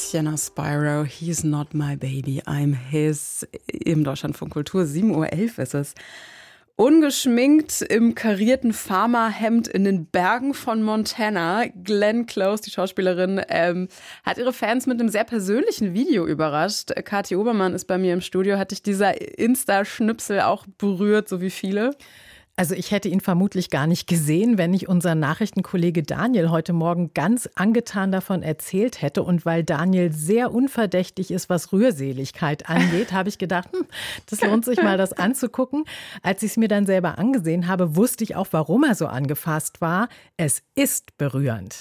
Sienna Spyro, He's Not My Baby, I'm His. Im Deutschlandfunk Kultur, 7:11 Uhr ist es. Ungeschminkt im karierten Farmerhemd in den Bergen von Montana. Glenn Close, die Schauspielerin, hat ihre Fans mit einem sehr persönlichen Video überrascht. Kathi Obermann ist bei mir im Studio. Hat dich dieser Insta-Schnipsel auch berührt, so wie viele? Also ich hätte ihn vermutlich gar nicht gesehen, wenn nicht unser Nachrichtenkollege Daniel heute Morgen ganz angetan davon erzählt hätte. Und weil Daniel sehr unverdächtig ist, was Rührseligkeit angeht, habe ich gedacht, das lohnt sich mal, das anzugucken. Als ich es mir dann selber angesehen habe, wusste ich auch, warum er so angefasst war. Es ist berührend.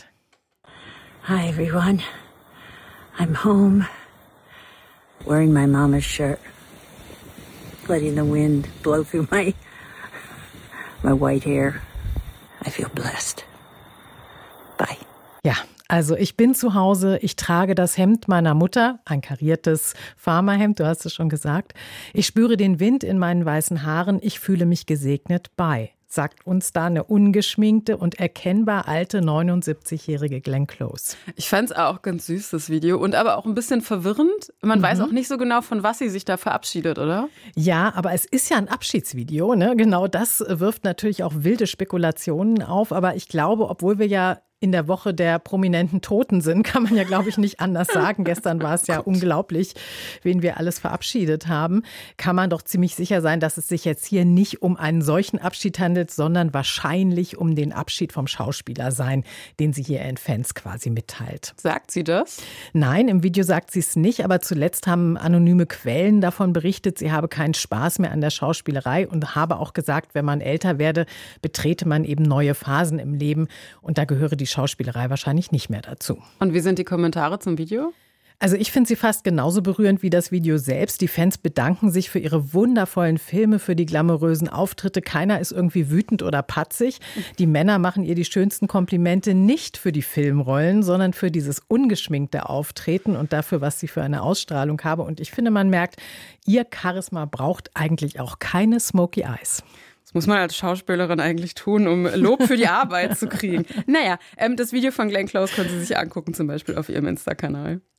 Hi everyone, I'm home, wearing my mama's shirt, letting the wind blow through my white hair. I feel blessed. Bye. Ja, also ich bin zu Hause, ich trage das Hemd meiner Mutter, ein kariertes Farmerhemd, du hast es schon gesagt. Ich spüre den Wind in meinen weißen Haaren, ich fühle mich gesegnet. Bye, sagt uns da eine ungeschminkte und erkennbar alte 79-jährige Glenn Close. Ich fand es auch ganz süß, das Video, und aber auch ein bisschen verwirrend. Man weiß auch nicht so genau, von was sie sich da verabschiedet, oder? Ja, aber es ist ja ein Abschiedsvideo, ne? Genau das wirft natürlich auch wilde Spekulationen auf. Aber ich glaube, obwohl wir ja in der Woche der prominenten Toten sind, kann man ja, glaube ich, nicht anders sagen. Gestern war es ja unglaublich, wen wir alles verabschiedet haben. Kann man doch ziemlich sicher sein, dass es sich jetzt hier nicht um einen solchen Abschied handelt, sondern wahrscheinlich um den Abschied vom Schauspieler sein, den sie hier ihren Fans quasi mitteilt. Sagt sie das? Nein, im Video sagt sie es nicht, aber zuletzt haben anonyme Quellen davon berichtet, sie habe keinen Spaß mehr an der Schauspielerei und habe auch gesagt, wenn man älter werde, betrete man eben neue Phasen im Leben und da gehöre die Schauspielerei wahrscheinlich nicht mehr dazu. Und wie sind die Kommentare zum Video? Also ich finde sie fast genauso berührend wie das Video selbst. Die Fans bedanken sich für ihre wundervollen Filme, für die glamourösen Auftritte. Keiner ist irgendwie wütend oder patzig. Die Männer machen ihr die schönsten Komplimente nicht für die Filmrollen, sondern für dieses ungeschminkte Auftreten und dafür, was sie für eine Ausstrahlung habe. Und ich finde, man merkt, ihr Charisma braucht eigentlich auch keine Smoky Eyes. Das muss man als Schauspielerin eigentlich tun, um Lob für die Arbeit zu kriegen. Naja, das Video von Glenn Close können Sie sich angucken, zum Beispiel auf Ihrem Insta-Kanal.